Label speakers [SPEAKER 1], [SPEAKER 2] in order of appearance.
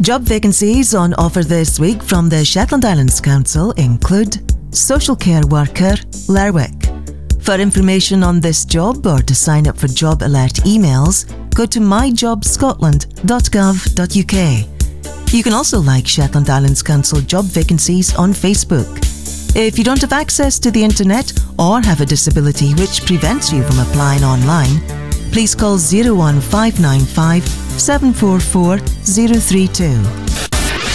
[SPEAKER 1] Job vacancies on offer this week from the Shetland Islands Council include Social Care Worker, Lerwick. For information on this job or to sign up for job alert emails, go to myjobscotland.gov.uk. You can also like Shetland Islands Council job vacancies on Facebook. If you don't have access to the internet or have a disability which prevents you from applying online, please call 01595 744 032.